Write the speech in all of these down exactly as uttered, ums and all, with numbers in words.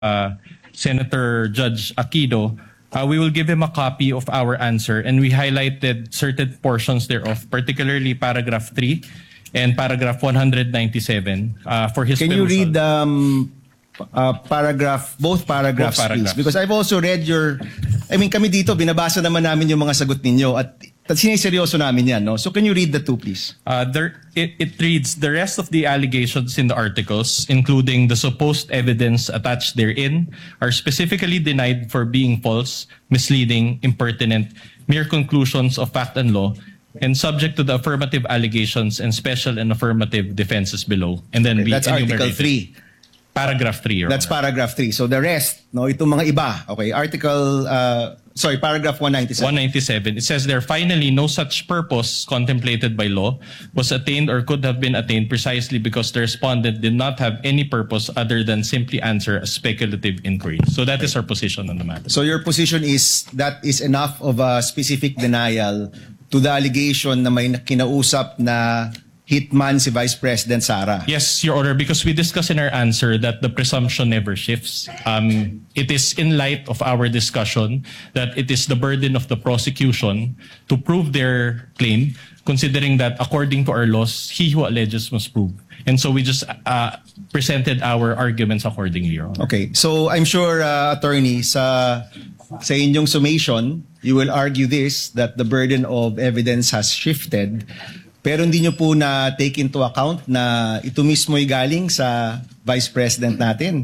uh, Senator Judge Aquino, uh, we will give him a copy of our answer, and we highlighted certain portions thereof, particularly paragraph three and paragraph one ninety-seven uh, for his Can you perusal. read um, uh, paragraph, both paragraphs, Both paragraphs. please? Because I've also read your, I mean kami dito, binabasa naman namin yung mga sagot ninyo at, at siniseryoso namin yan, no? So can you read the two, please? Uh, there, it, it reads, the rest of the allegations in the articles, including the supposed evidence attached therein, are specifically denied for being false, misleading, impertinent, mere conclusions of fact and law, and subject to the affirmative allegations and special and affirmative defenses below. And then Okay, we that's Article enumerated. three. Paragraph three, Your That's Honor. paragraph three. So the rest, no, itong mga iba. Okay, article, uh, sorry, paragraph one ninety-seven. one ninety-seven. It says there, finally, no such purpose contemplated by law was attained or could have been attained precisely because the respondent did not have any purpose other than simply answer a speculative inquiry. So that is our position on the matter. So your position is that is enough of a specific denial to the allegation na may kinausap na hitman si Vice President Sara. Yes, Your Honor, because we discussed in our answer that the presumption never shifts. Um, it is in light of our discussion that it is the burden of the prosecution to prove their claim, considering that according to our laws, he who alleges must prove. And so we just uh, presented our arguments accordingly, Your Honor. Okay, so I'm sure, uh, attorney, sa sa inyong summation, you will argue this, that the burden of evidence has shifted, pero hindi nyo po na take into account na ito mismo'y galing sa Vice President natin.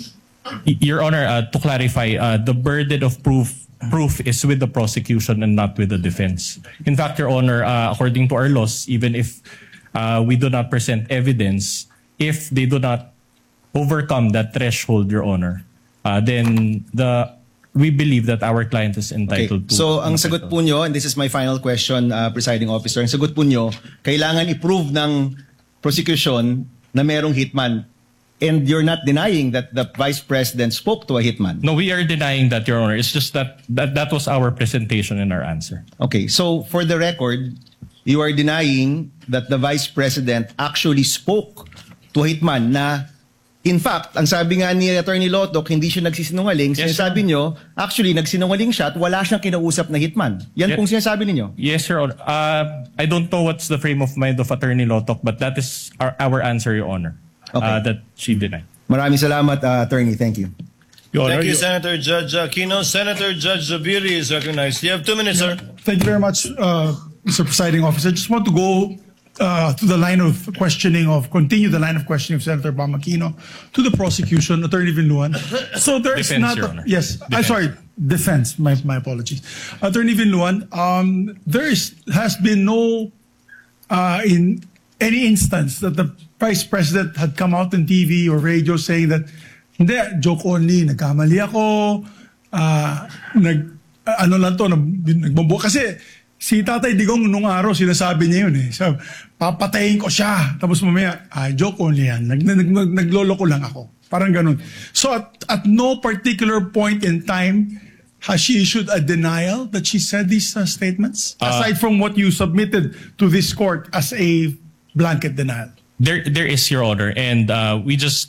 Y- Your Honor, uh, to clarify, uh, the burden of proof proof is with the prosecution and not with the defense. In fact, Your Honor, uh, according to our laws, even if uh, we do not present evidence, if they do not overcome that threshold, Your Honor, uh, then the we believe that our client is Okay, entitled to. so ang sagot po nyo, and this is my final question, uh, presiding officer, ang sagot po nyo, kailangan i-prove ng prosecution na merong hitman. And you're not denying that the Vice President spoke to a hitman. No, we are denying that, Your Honor. It's just that that, that was our presentation in our answer. Okay, so for the record, you are denying that the Vice President actually spoke to a hitman na, in fact, ang sabi nga ni Attorney Lotoc, hindi siya nagsisinungaling. Yes, Sinasabi nyo, actually, nagsinungaling siya at wala siyang kinausap na hitman. Yan Yes. pong sinasabi ninyo. Yes, Your Honor. Uh, I don't know what's the frame of mind of Attorney Lotoc, but that is our, our answer, Your Honor. Okay. Uh, that she denied. Maraming salamat, uh, Attorney. Thank you. Your Honor, Thank you, you- Senator Judge Aquino. Senator Judge Zabiri is recognized. You have two minutes, sir. Thank you very much, uh, Mister Presiding Officer. I just want to go uh, to the line of questioning of, continue the line of questioning of Senator Bam Aquino to the prosecution, Attorney Vinluan. So there is Defense, not, Your a- Honor. yes, I'm Defense. sorry, defense, my, my apologies. Attorney Vinluan, um, there is, has been no, uh, in any instance that the Vice President had come out on T V or radio saying that, hindi, joke only, nagkamali ako, uh, nag, ano lang to, nag- nagbabu. Kasi si Tatay Digong nung araw, sinasabi niya yun eh. Sabi, papatayin ko siya. Tapos mamaya, ah, joke only yan. Nag, nag, nag, naglolo ko lang ako. Parang ganun. So at, at no particular point in time, has she issued a denial that she said these uh, statements? Aside from what you submitted to this court as a blanket denial. There, there is, Your Honor, and uh, we just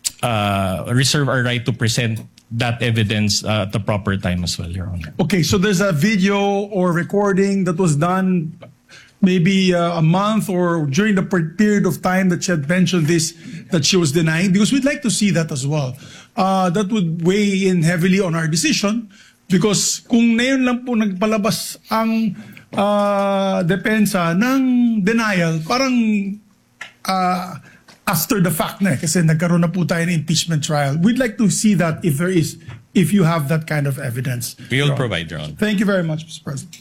uh, reserve our right to present that evidence uh, at the proper time as well, Your Honor. Okay, so there's a video or recording that was done maybe uh, a month or during the per- period of time that she had mentioned this, that she was denying, because we'd like to see that as well. Uh, that would weigh in heavily on our decision, because kung ngayon lang po nagpalabas ang uh, depensa ng denial, parang uh, after the fact na eh, kasi nagkaroon na po tayo ng impeachment trial. We'd like to see that if there is, if you have that kind of evidence. We will Your Honor. provide, Your Honor. Thank you very much, Mister President.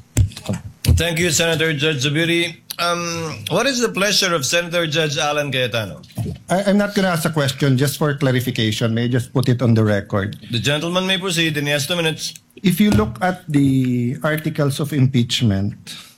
Thank you, Senator Judge Zabiri. Um, what is the pleasure of Senator Judge Alan Cayetano? I, I'm not going to ask a question, just for clarification. May I just put it on the record? The gentleman may proceed and he has two minutes. If you look at the articles of impeachment,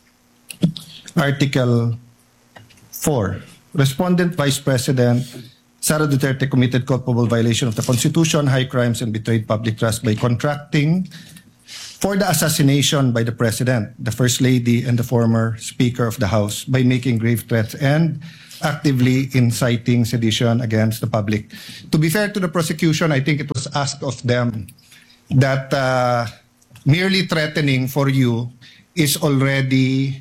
Article four, Respondent Vice President Sara Duterte committed culpable violation of the Constitution, high crimes, and betrayed public trust by contracting for the assassination by the President, the First Lady, and the former Speaker of the House by making grave threats and actively inciting sedition against the public. To be fair to the prosecution, I think it was asked of them that uh, merely threatening for you is already,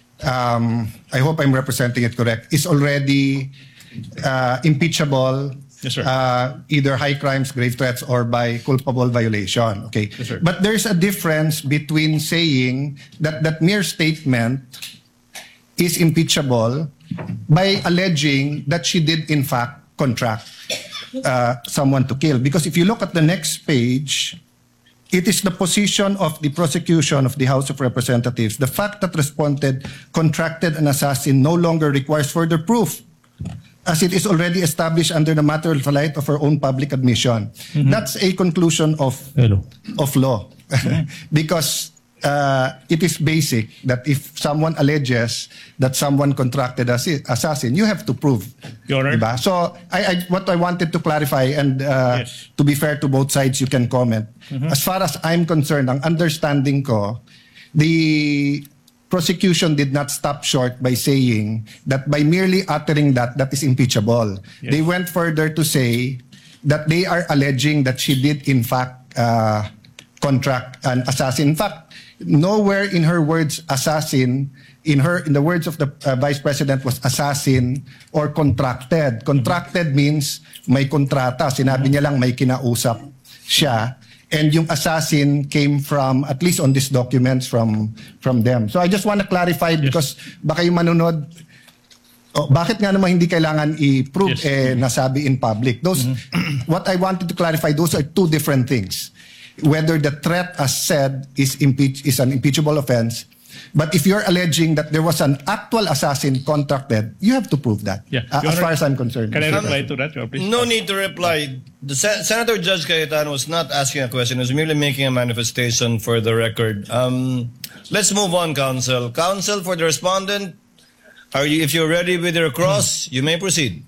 um, I hope I'm representing it correct, is already uh, impeachable. Yes, sir. Uh, either high crimes, grave threats, or by culpable violation. Okay. Yes, sir. But there's a difference between saying that that mere statement is impeachable by alleging that she did in fact contract uh, someone to kill. Because if you look at the next page, it is the position of the prosecution of the House of Representatives. The fact that responded contracted an assassin no longer requires further proof, as it is already established under the matter of light of her own public admission. Mm-hmm. That's a conclusion of Hello. of law. Because uh, it is basic that if someone alleges that someone contracted as assassin, you have to prove. Your Honor. Diba? So I, I, what I wanted to clarify, and uh, Yes. to be fair to both sides, you can comment. As far as I'm concerned, ang understanding ko, the prosecution did not stop short by saying that by merely uttering that, that is impeachable. Yes. They went further to say that they are alleging that she did in fact uh, contract an assassin. In fact, nowhere in her words assassin, in her in the words of the uh, Vice President was assassin or contracted. Contracted means may kontrata. Sinabi niya lang may kinausap siya. And yung assassin came from, at least on these documents, from from them. So I just want to clarify because baka yung manunod, oh, bakit nga naman hindi kailangan i-prove Yes. eh, nasabi in public? Those, what I wanted to clarify, those are two different things. Whether the threat as said is impeach is an impeachable offense, but if you're alleging that there was an actual assassin contracted, you have to prove that. Yeah. Uh, Your as far Honor, as I'm concerned. Can I reply to that, Your Honor, please? No need to reply. The Sen- Senator Judge Cayetano was not asking a question. He was merely making a manifestation for the record. Um, let's move on, counsel. Counsel, for the respondent, are you? If you're ready with your cross, you may proceed.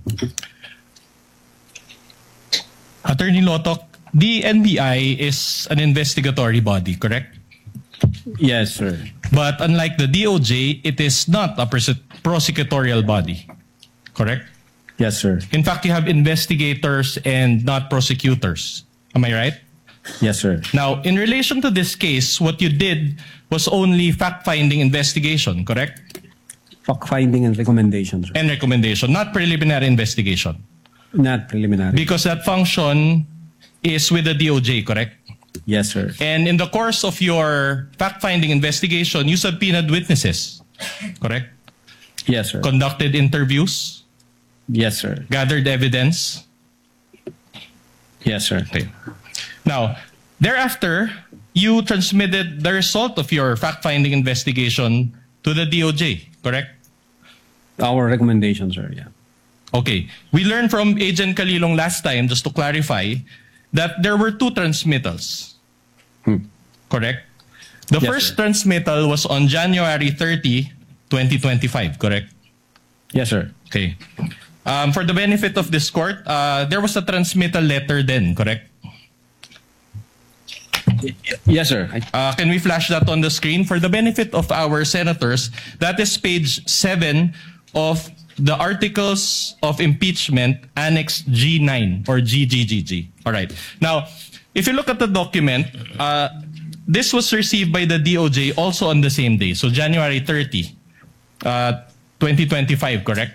Attorney Lotok, the N B I is an investigatory body, correct? Yes, sir. But unlike the D O J, it is not a pros- prosecutorial body, correct? Yes, sir. In fact, you have investigators and not prosecutors. Am I right? Yes, sir. Now, in relation to this case, what you did was only fact-finding investigation, correct? Fact-finding and recommendations, sir. And recommendation, not preliminary investigation. Not preliminary. Because that function is with the D O J, correct? Yes, sir. And in the course of your fact-finding investigation, you subpoenaed witnesses, correct? Yes, sir. Conducted interviews, Yes, sir. gathered evidence. Yes, sir. Okay. Now, thereafter, you transmitted the result of your fact-finding investigation to the D O J, correct? Our recommendations, sir. Yeah. Okay. We learned from Agent Calilong last time, just to clarify, that there were two transmittals. Hmm. Correct? The Yes, first sir. transmittal was on January thirtieth, twenty twenty-five, correct? Yes, sir. Okay. Um, for the benefit of this court, uh, there was a transmittal letter then, correct? Yes, sir. I, Uh, can we flash that on the screen? For the benefit of our senators, that is page seven of the Articles of Impeachment, Annex G nine or G G G G. All right. Now, if you look at the document, uh, this was received by the D O J also on the same day. So January thirtieth, uh, twenty twenty-five, correct?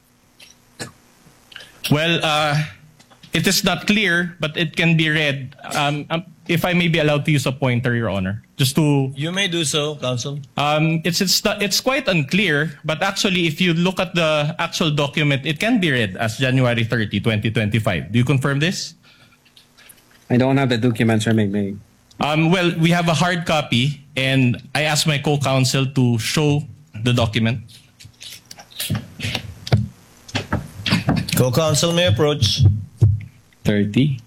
Well, uh, it is not clear, but it can be read. Um, um, if I may be allowed to use a pointer, Your Honor, just to You may do so, counsel. um, it's it's it's quite unclear, but actually, if you look at the actual document, it can be read as January thirtieth, twenty twenty-five. Do you confirm this? I don't have the documents, sir. May, may. Um, well, we have a hard copy, and I asked my co-counsel to show the document. Co-counsel may approach. thirty.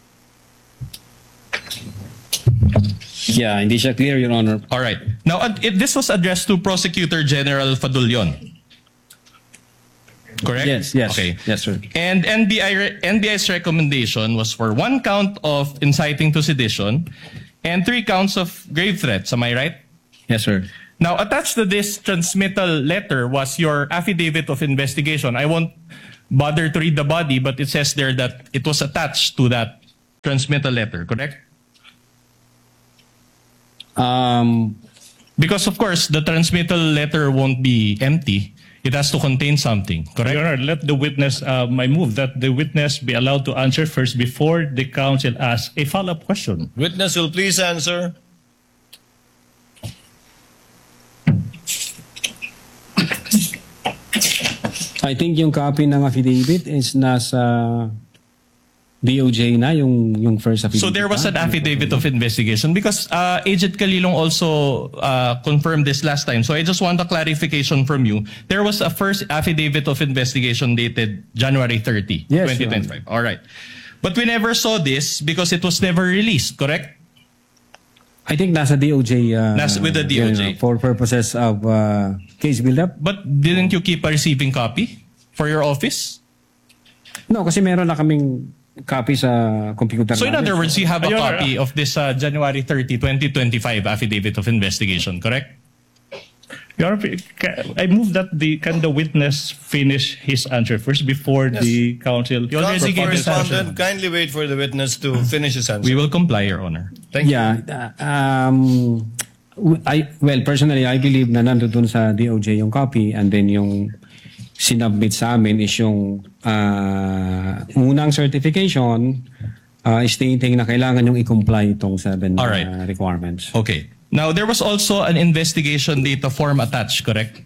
Yeah, hindi siya clear, Your Honor. All right. Now, uh, it, this was addressed to Prosecutor General Fadulyon. Correct? Yes, yes. Okay. Yes, sir. And N B I re- N B I's recommendation was for one count of inciting to sedition and three counts of grave threats. Am I right? Yes, sir. Now, attached to this transmittal letter was your affidavit of investigation. I won't bother to read the body, but it says there that it was attached to that transmittal letter, correct? Um, Because, of course, the transmittal letter won't be empty. It has to contain something, correct? Your Honor, let the witness, uh, I move that the witness be allowed to answer first before the counsel asks a follow-up question. Witness will please answer. I think yung copy ng affidavit is nasa D O J na, yung, yung first affidavit. So there was na. an affidavit of investigation because uh, Agent Calilong also uh, confirmed this last time. So I just want a clarification from you. There was a first affidavit of investigation dated January thirtieth, Yes, twenty twenty-five. All right. But we never saw this because it was never released, correct? I think nasa D O J. Uh, Nasa with the D O J. yun, for purposes of uh, case build-up. But didn't you keep a receiving copy for your office? No, kasi meron na kaming copy sa computer So in namin. other words, you have a Ayun, copy of this uh, January thirtieth, twenty twenty-five affidavit of investigation, correct? Your Honor, ca- I move that the can the witness finish his answer first before the counsel. You already Counsel gave for his answer. respondent, kindly wait for the witness to finish his answer. We will comply, Your Honor. Thank you. Yeah. uh, um, w- I, well, personally, I believe na nandun sa D O J yung copy and then yung sinubmit sa amin is yung uh, unang certification uh, stating na kailangan yung i-comply itong seven Alright. uh, requirements. Okay. Now, there was also an investigation data form attached, correct?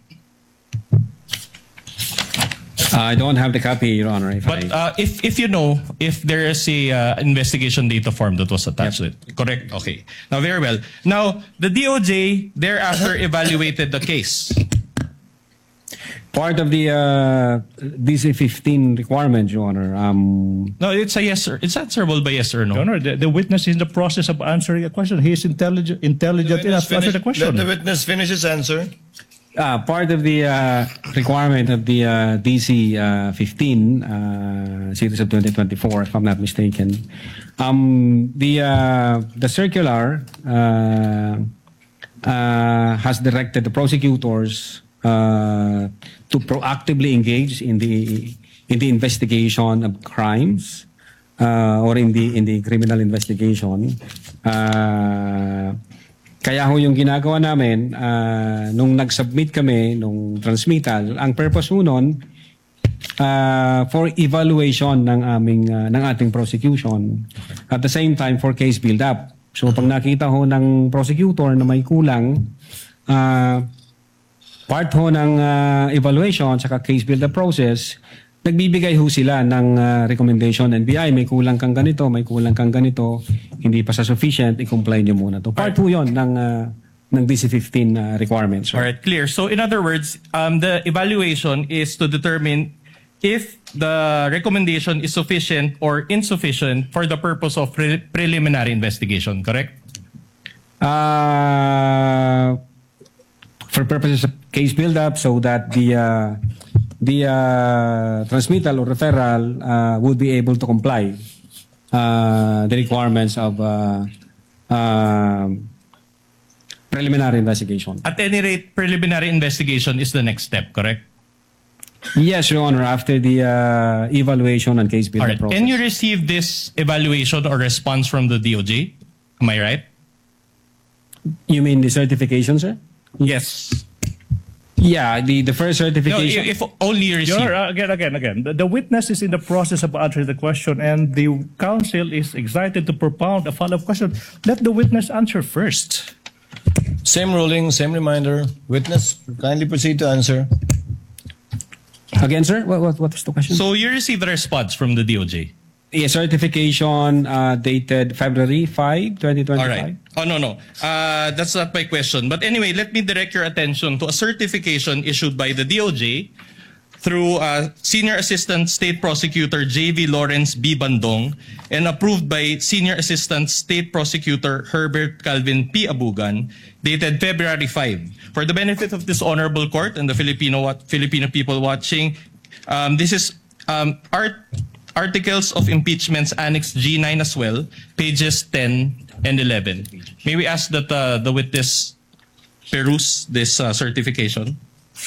Uh, I don't have the copy, Your Honor. If But I, uh, if if you know, if there is a uh, investigation data form that was attached to it, correct? Okay. Now, very well. Now, the D O J thereafter evaluated the case. part of the uh, D C fifteen requirements, Your Honor, um, No, it's a yes or it's answerable by yes or no. Your Honor, the, the witness is in the process of answering a question. He is intelligent, intelligent enough to answer the question. Let the witness finish his answer. Uh, part of the uh, requirement of the uh, D C uh, fifteen, uh, series of twenty twenty-four, if I'm not mistaken, um, the uh, the circular uh, uh, has directed the prosecutors uh, to proactively engage in the in the investigation of crimes uh, or in the in the criminal investigation. Uh, Kaya ho yung ginagawa namin, uh, nung nag-submit kami, nung transmittal, ang purpose ho nun, uh, for evaluation ng aming, uh, ng ating prosecution. At the same time, for case build-up. So pag nakita ho ng prosecutor na may kulang, uh, part ho ng uh, evaluation saka case build-up process, nagbibigay ho sila ng uh, recommendation N B I, may kulang kang ganito, may kulang kang ganito, hindi pa sa sufficient, i-comply nyo muna to. Part ho yun ng, uh, ng D C fifteen uh, requirements. Sir. All right, clear. So in other words, um, the evaluation is to determine if the recommendation is sufficient or insufficient for the purpose of pre- preliminary investigation, correct? Uh, for purposes of case build-up so that the uh, the uh, transmittal or referral uh, would be able to comply uh, the requirements of uh, uh, preliminary investigation. At any rate, preliminary investigation is the next step, correct? Yes, Your Honor, after the uh, evaluation and case All build-up right. process. Can you receive this evaluation or response from the D O J? Am I right? You mean the certification, sir? Yes. Yeah, the, the first No, certification. if only you receive. Your Honor, uh, again, again, again. The, the witness is in the process of answering the question, and the counsel is excited to propound a follow-up question. Let the witness answer first. Same ruling, same reminder. Witness, kindly proceed to answer. Again, sir, what, what, what was the question? So you received a response from the D O J. A certification uh, dated February fifth, twenty twenty-five. All right. Oh, no, no. Uh, that's not my question. But anyway, let me direct your attention to a certification issued by the D O J through uh, Senior Assistant State Prosecutor J V Lawrence B. Bandong and approved by Senior Assistant State Prosecutor Herbert Calvin P. Abugan, dated February fifth. For the benefit of this honorable court and the Filipino wat- Filipino people watching, um, this is um, art. Articles of Impeachments Annex G nine as well, pages ten and eleven. May we ask that uh, the witness peruse this uh, certification.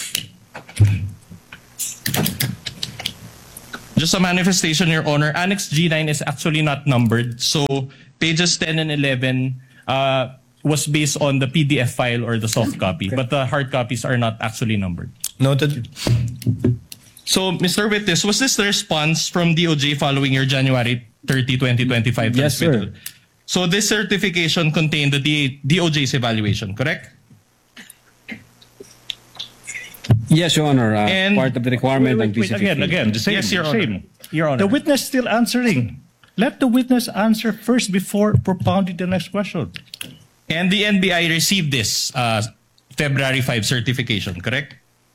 Just a manifestation, Your Honor. Annex G nine is actually not numbered. So pages ten and eleven uh, was based on the P D F file or the soft copy, but the hard copies are not actually numbered. Noted. So, Mister Witness, was this the response from D O J following your January thirtieth, twenty twenty-five Yes, sir. transmittal? So this certification contained the D- DOJ's evaluation, correct? Yes, Your Honor. Uh, And- part of the requirement Wait, of wait, D C wait, again, fifteen. again, the same, Yes, Your the Honor. same. Your Honor. The witness still answering. Let the witness answer first before propounding the next question. And the N B I received this uh, February fifth certification, correct?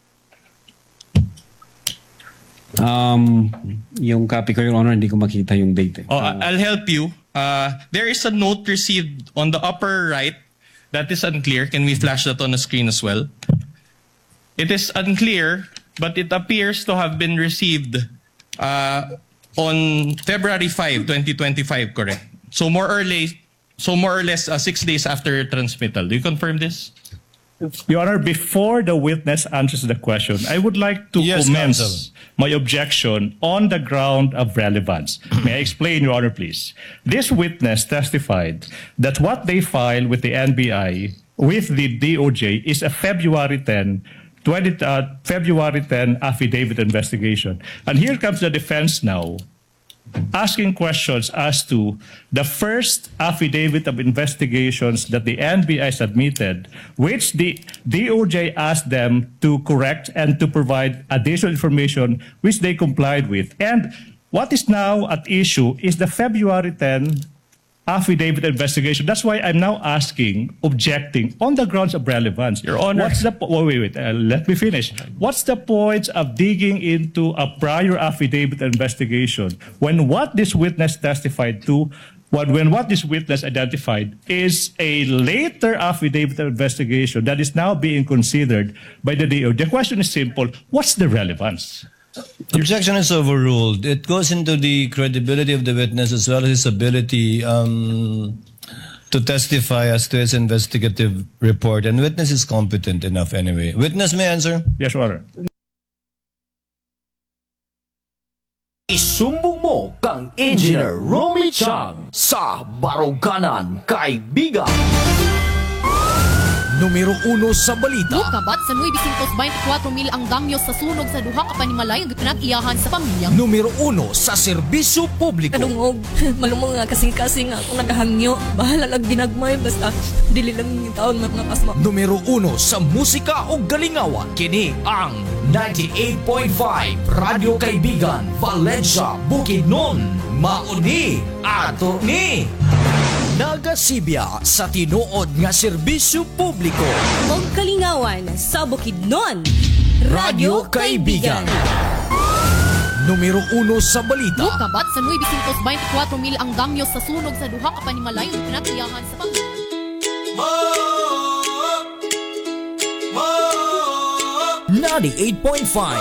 Um, yung copy ko, Your Honor, hindi ko makita yung date. eh. Oh, I- I'll help you. Uh, there is a note received on the upper right that is unclear. Can we flash that on the screen as well? It is unclear, but it appears to have been received uh, on February fifth, twenty twenty-five, correct? So more or less, so more or less uh, six days after transmittal. Do you confirm this? Your Honor, before the witness answers the question, I would like to Yes, commence counsel. my objection on the ground of relevance. May I explain, Your Honor, please? This witness testified that what they filed with the N B I, with the D O J, is a February tenth, twenty, uh, February tenth affidavit investigation. And here comes the defense now, asking questions as to the first affidavit of investigations that the N B I submitted, which the D O J asked them to correct and to provide additional information, which they complied with. And what is now at issue is the February tenth affidavit investigation. That's why I'm now asking, objecting on the grounds of relevance. Your Honor. What's the po- wait, wait, wait. Uh, let me finish. What's the point of digging into a prior affidavit investigation when what this witness testified to, when, when what this witness identified is a later affidavit investigation that is now being considered by the D O J? The question is simple. What's the relevance? The objection is overruled. It goes into the credibility of the witness as well as his ability um, to testify as to his investigative report. And witness is competent enough anyway. Witness may answer. Yes, Your Honor. Isumbong mo kang Engineer Romy Chang sa Baruganan, Kaibigan. Numero uno sa balita. Mukabat sa nueve twenty-four mil ang damyo sa sunog sa duha ka panimalay ang pinag-iyahan sa pamilya. Numero uno sa serbisyo publiko. Kadungog, malumong nga kasing-kasing ako nagahangyo. Bahala lang ginagmay, basta dili lang yung taon mga pasma. Numero uno sa musika o galingawan. Kini ang ninety-eight point five Radio Kaibigan, Valencia, Bukidnon. Mauni, ato ni Nagasibya sa tinuod nga serbisyo publiko. Og kalingawan sa Bukidnon. Radio Kaibigan. Numero uno sa balita. Mukabat sa nueve twenty-four mil ang damyo sa sunog sa duha ka panimalay ang pinag-iyahan sa pamilya. ninety-eight point five